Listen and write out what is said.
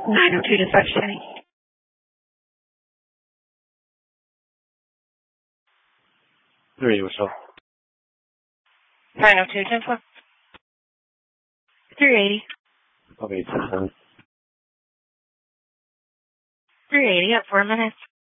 902 reception. 380, what's up? 902 1012. 380. Okay, 10. 380 at 4 minutes.